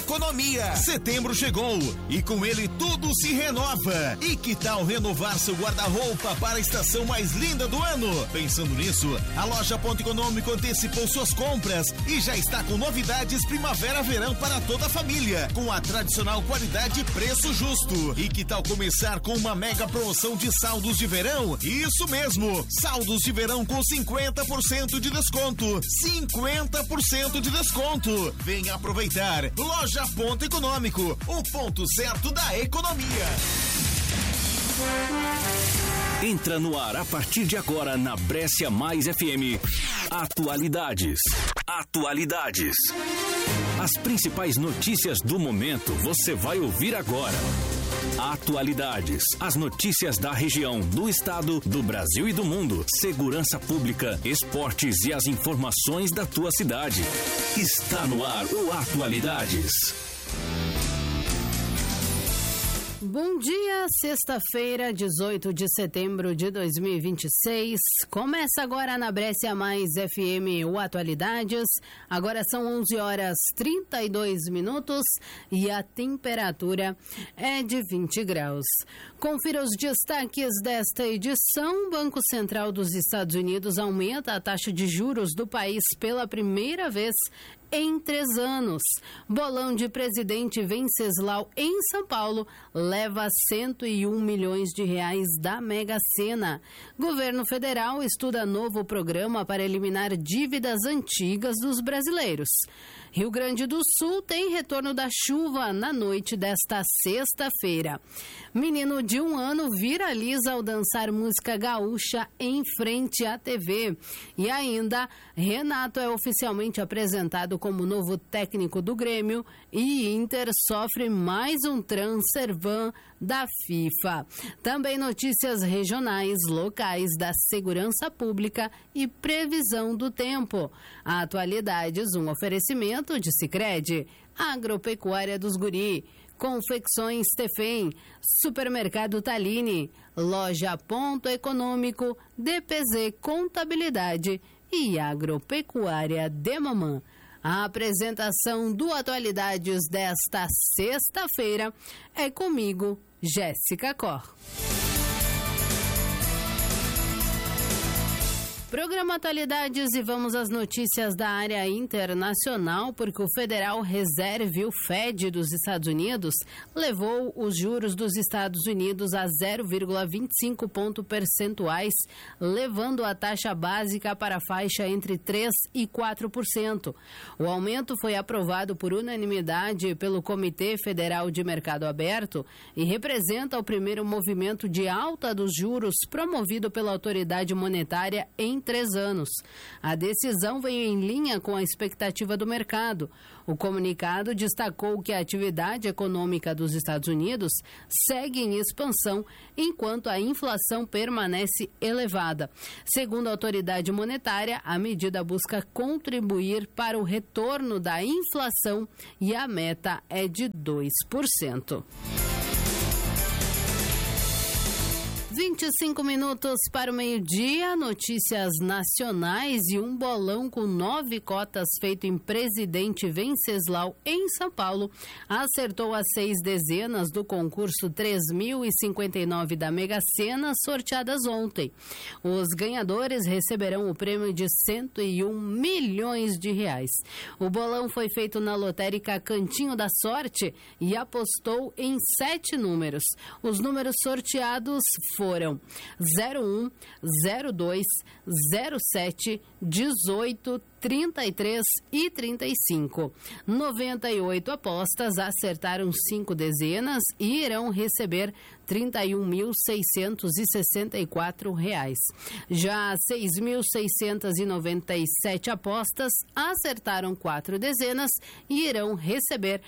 economia. Setembro chegou e com ele tudo se renova. E que tal renovar seu guarda-roupa para a estação mais linda do ano? Pensando nisso, a loja Ponto Econômico antecipou suas compras e já está com novidades primavera-verão para toda a família, com a tradicional qualidade e preço justo. E que tal começar com uma mega promoção de saldos de verão? Isso mesmo, saldos de verão com 50% de desconto. 50% de desconto. Venha aproveitar. Loja Ponto Econômico, o ponto certo da economia. Entra no ar a partir de agora na Brescia Mais FM. Atualidades. As principais notícias do momento você vai ouvir agora. Atualidades. As notícias da região, do estado, do Brasil e do mundo. Segurança pública, esportes e as informações da tua cidade. Está no ar o Atualidades. Bom dia, sexta-feira, 18 de setembro de 2026. Começa agora na Brescia Mais FM o Atualidades. Agora são 11 horas 32 minutos e a temperatura é de 20 graus. Confira os destaques desta edição. O Banco Central dos Estados Unidos aumenta a taxa de juros do país pela primeira vez em 3 anos. Bolão de presidente Venceslau em São Paulo leva 101 milhões de reais da Mega Sena. Governo federal estuda novo programa para eliminar dívidas antigas dos brasileiros. Rio Grande do Sul tem retorno da chuva na noite desta sexta-feira. Menino de 1 ano viraliza ao dançar música gaúcha em frente à TV. E ainda, Renato é oficialmente apresentado como novo técnico do Grêmio e Inter sofre mais um transfer ban da FIFA. Também notícias regionais, locais da segurança pública e previsão do tempo. Atualidades, um oferecimento de Sicredi, Agropecuária dos Guri, Confecções Tefem, Supermercado Taline, Loja Ponto Econômico, DPZ Contabilidade e Agropecuária de Mamã. A apresentação do Atualidades desta sexta-feira é comigo, Jéssica Cor. Programa Atualidades e vamos às notícias da área internacional, porque o Federal Reserve, o Fed dos Estados Unidos, levou os juros dos Estados Unidos a 0,25 pontos percentuais, levando a taxa básica para a faixa entre 3% e 4%. O aumento foi aprovado por unanimidade pelo Comitê Federal de Mercado Aberto e representa o primeiro movimento de alta dos juros promovido pela autoridade monetária em 3 anos. A decisão veio em linha com a expectativa do mercado. O comunicado destacou que a atividade econômica dos Estados Unidos segue em expansão, enquanto a inflação permanece elevada. Segundo a autoridade monetária, a medida busca contribuir para o retorno da inflação e a meta é de 2%. 25 minutos para o meio-dia, notícias nacionais e um bolão com 9 cotas feito em Presidente Venceslau em São Paulo acertou as 6 dezenas do concurso 3.059 da Mega Sena sorteadas ontem. Os ganhadores receberão o prêmio de 101 milhões de reais. O bolão foi feito na lotérica Cantinho da Sorte e apostou em 7 números. Os números sorteados foram 01, 02, 07, 18, 33 e 35. 98 apostas acertaram 5 dezenas e irão receber R$31.664. Já 6.697 apostas acertaram 4 dezenas e irão receber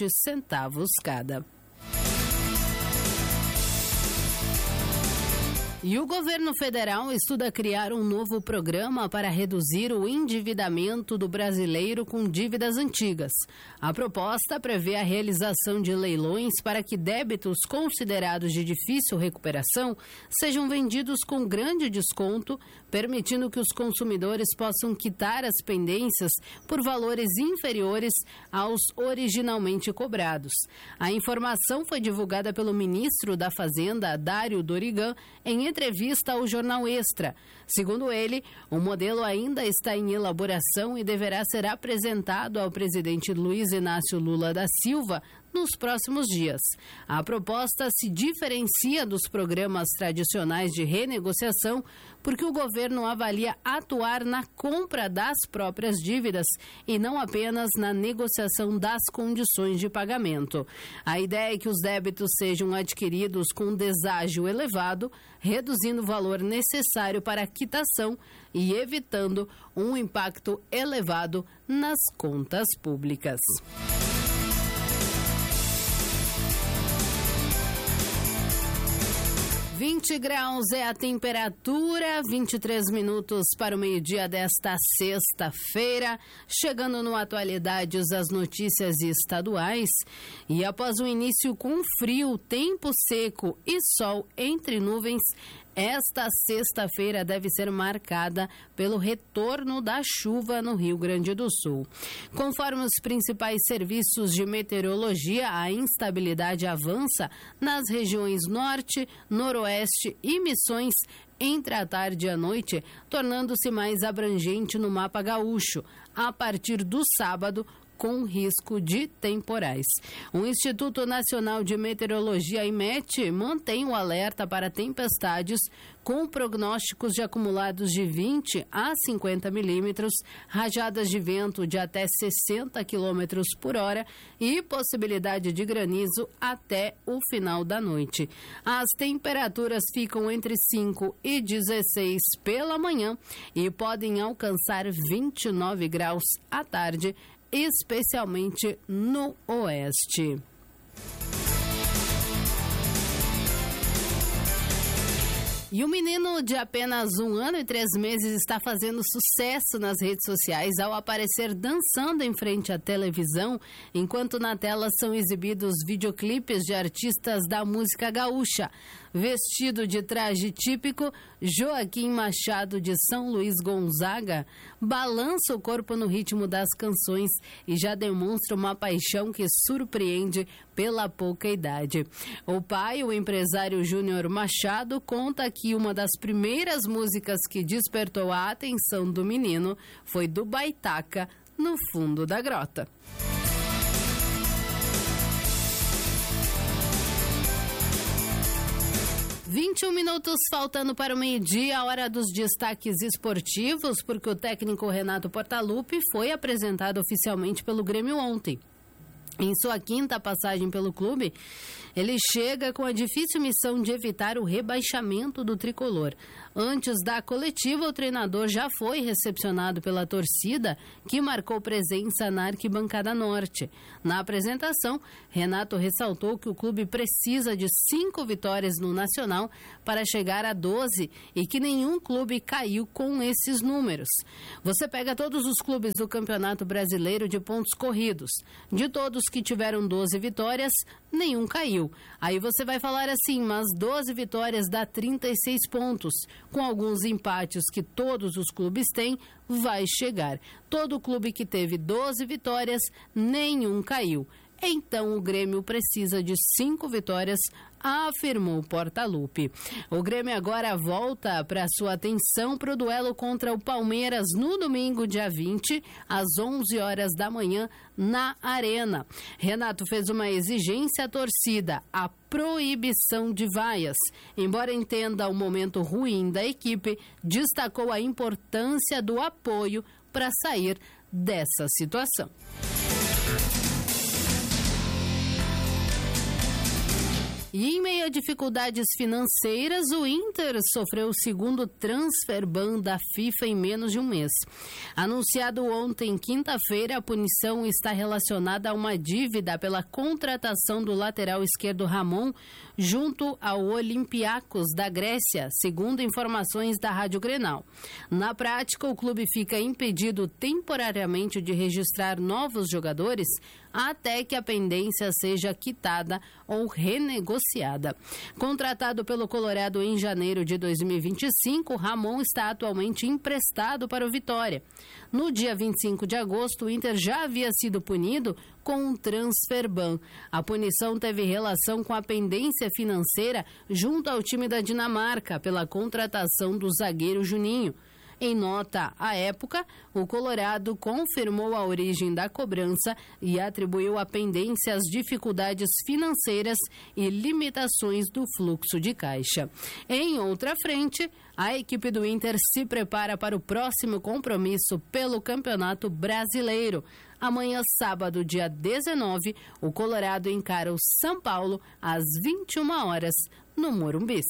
R$763,77 cada. E o governo federal estuda criar um novo programa para reduzir o endividamento do brasileiro com dívidas antigas. A proposta prevê a realização de leilões para que débitos considerados de difícil recuperação sejam vendidos com grande desconto, permitindo que os consumidores possam quitar as pendências por valores inferiores aos originalmente cobrados. A informação foi divulgada pelo ministro da Fazenda, Dário Dorigan, em entrevista ao Jornal Extra. Segundo ele, o modelo ainda está em elaboração e deverá ser apresentado ao presidente Luiz Inácio Lula da Silva nos próximos dias. A proposta se diferencia dos programas tradicionais de renegociação porque o governo avalia atuar na compra das próprias dívidas e não apenas na negociação das condições de pagamento. A ideia é que os débitos sejam adquiridos com deságio elevado, reduzindo o valor necessário para a quitação e evitando um impacto elevado nas contas públicas. 20 graus é a temperatura, 23 minutos para o meio-dia desta sexta-feira. Chegando no Atualidades, as notícias estaduais. E após um início com frio, tempo seco e sol entre nuvens, esta sexta-feira deve ser marcada pelo retorno da chuva no Rio Grande do Sul. Conforme os principais serviços de meteorologia, a instabilidade avança nas regiões norte, noroeste e Missões entre a tarde e a noite, tornando-se mais abrangente no mapa gaúcho. A partir do sábado, com risco de temporais. O Instituto Nacional de Meteorologia, IMET, mantém o alerta para tempestades com prognósticos de acumulados de 20 a 50 milímetros, rajadas de vento de até 60 quilômetros por hora e possibilidade de granizo até o final da noite. As temperaturas ficam entre 5 e 16 pela manhã e podem alcançar 29 graus à tarde, especialmente no oeste. E o menino de apenas 1 ano e 3 meses está fazendo sucesso nas redes sociais ao aparecer dançando em frente à televisão, enquanto na tela são exibidos videoclipes de artistas da música gaúcha. Vestido de traje típico, Joaquim Machado de São Luís Gonzaga balança o corpo no ritmo das canções e já demonstra uma paixão que surpreende pela pouca idade. O pai, o empresário Júnior Machado, conta que uma das primeiras músicas que despertou a atenção do menino foi do Baitaca, No Fundo da Grota. 21 minutos faltando para o meio-dia, a hora dos destaques esportivos, porque o técnico Renato Portaluppi foi apresentado oficialmente pelo Grêmio ontem. Em sua quinta passagem pelo clube, ele chega com a difícil missão de evitar o rebaixamento do tricolor. Antes da coletiva, o treinador já foi recepcionado pela torcida, que marcou presença na arquibancada norte. Na apresentação, Renato ressaltou que o clube precisa de 5 vitórias no Nacional para chegar a 12 e que nenhum clube caiu com esses números. Você pega todos os clubes do Campeonato Brasileiro de pontos corridos. De todos que tiveram 12 vitórias, nenhum caiu. Aí você vai falar assim, mas 12 vitórias dá 36 pontos. Com alguns empates que todos os clubes têm, vai chegar. Todo clube que teve 12 vitórias, nenhum caiu. Então o Grêmio precisa de 5 vitórias, afirmou Portaluppi. O Grêmio agora volta para sua atenção para o duelo contra o Palmeiras no domingo, dia 20, às 11 horas da manhã, na Arena. Renato fez uma exigência à torcida, a proibição de vaias. Embora entenda o momento ruim da equipe, destacou a importância do apoio para sair dessa situação. E em meio a dificuldades financeiras, o Inter sofreu o segundo transfer ban da FIFA em menos de um mês. Anunciado ontem, quinta-feira, a punição está relacionada a uma dívida pela contratação do lateral esquerdo Ramon junto ao Olympiacos da Grécia, segundo informações da Rádio Grenal. Na prática, o clube fica impedido temporariamente de registrar novos jogadores até que a pendência seja quitada ou renegociada. Contratado pelo Colorado em janeiro de 2025, Ramon está atualmente emprestado para o Vitória. No dia 25 de agosto, o Inter já havia sido punido com um transfer ban. A punição teve relação com a pendência financeira junto ao time da Dinamarca pela contratação do zagueiro Juninho. Em nota à época, o Colorado confirmou a origem da cobrança e atribuiu à pendência as dificuldades financeiras e limitações do fluxo de caixa. Em outra frente, a equipe do Inter se prepara para o próximo compromisso pelo Campeonato Brasileiro. Amanhã, sábado, dia 19, o Colorado encara o São Paulo às 21 horas no Morumbi.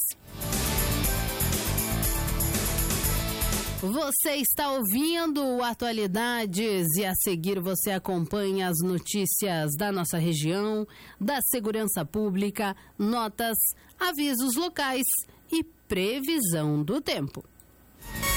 Você está ouvindo o Atualidades e a seguir você acompanha as notícias da nossa região, da segurança pública, notas, avisos locais e previsão do tempo.